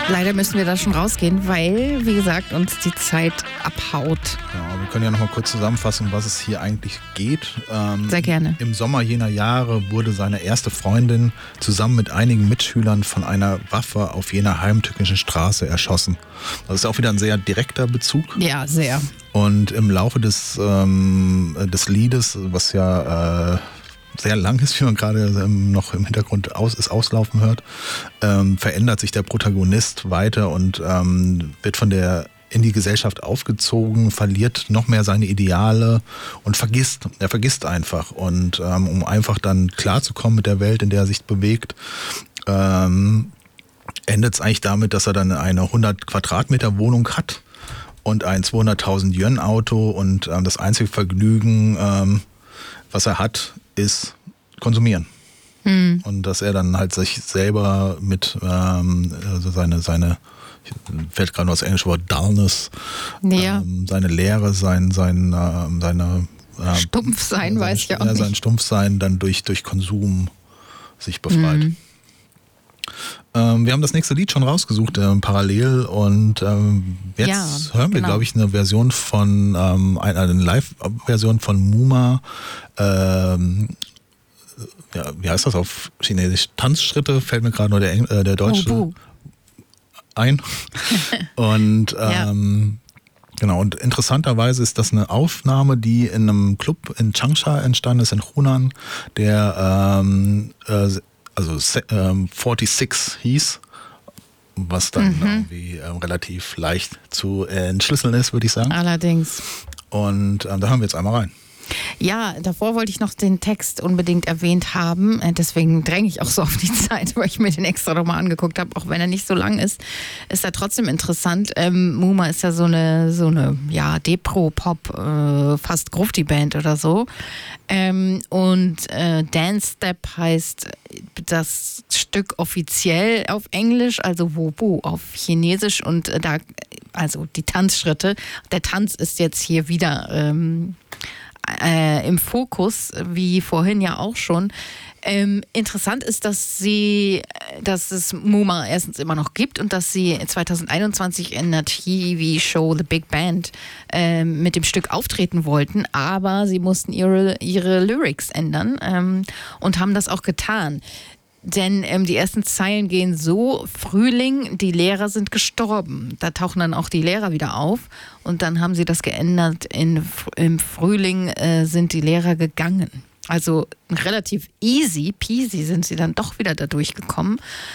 Leider müssen wir da schon rausgehen, weil, wie gesagt, uns die Zeit abhaut. Ja, wir können ja noch mal kurz zusammenfassen, was es hier eigentlich geht. Sehr gerne. Im Sommer jener Jahre wurde seine erste Freundin zusammen mit einigen Mitschülern von einer Waffe auf jener heimtückischen Straße erschossen. Das ist auch wieder ein sehr direkter Bezug. Ja, sehr. Und im Laufe des Liedes, was ja sehr lang ist, wie man gerade noch im Hintergrund auslaufen hört, verändert sich der Protagonist weiter und wird in die Gesellschaft aufgezogen, verliert noch mehr seine Ideale und er vergisst einfach. Und um einfach dann klarzukommen mit der Welt, in der er sich bewegt, endet es eigentlich damit, dass er dann eine 100 Quadratmeter Wohnung hat und ein 200.000 Yuan Auto und das einzige Vergnügen, was er hat, ist konsumieren. Und dass er dann halt sich selber mit also seine fällt gerade nur das englische Wort Dullness, seine Leere, seine Stumpfsein, weiß ich auch nicht. Sein Stumpfsein dann durch Konsum sich befreit. Wir haben das nächste Lied schon rausgesucht, parallel, und jetzt hören wir, glaube ich, eine Version von, eine Live-Version von Muma, wie heißt das auf Chinesisch? Tanzschritte, fällt mir gerade nur der deutsche ein. Und genau, und interessanterweise ist das eine Aufnahme, die in einem Club in Changsha entstanden ist, in Hunan, der 46 hieß, was dann irgendwie relativ leicht zu entschlüsseln ist, würde ich sagen. Allerdings. Und da hören wir jetzt einmal rein. Ja, davor wollte ich noch den Text unbedingt erwähnt haben. Deswegen dränge ich auch so auf die Zeit, weil ich mir den extra nochmal angeguckt habe. Auch wenn er nicht so lang ist, ist er trotzdem interessant. Muma ist ja so eine Depro-Pop, fast Grufti-Band oder so. Und Dance Step heißt das Stück offiziell auf Englisch, also Wobu auf Chinesisch, und also die Tanzschritte. Der Tanz ist jetzt hier wieder im Fokus, wie vorhin ja auch schon. Interessant ist, dass es Muma erstens immer noch gibt und dass sie 2021 in der TV-Show The Big Band mit dem Stück auftreten wollten, aber sie mussten ihre Lyrics ändern und haben das auch getan. Denn die ersten Zeilen gehen so: Frühling, die Lehrer sind gestorben. Da tauchen dann auch die Lehrer wieder auf. Und dann haben sie das geändert im Frühling sind die Lehrer gegangen. Also relativ easy peasy sind sie dann doch wieder da durchgekommen.